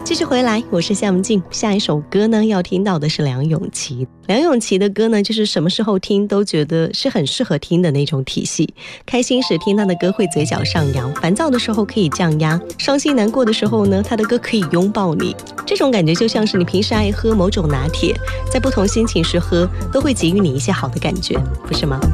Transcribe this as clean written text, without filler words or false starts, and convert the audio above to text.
继续回来，我是夏文静。下一首歌呢，要听到的是梁咏琪。梁咏琪的歌呢，就是什么时候听都觉得是很适合听的那种体系。开心时听她的歌会嘴角上扬，烦躁的时候可以降压，伤心难过的时候呢，她的歌可以拥抱你。这种感觉就像是你平时爱喝某种拿铁，在不同心情时喝，都会给予你一些好的感觉，不是吗？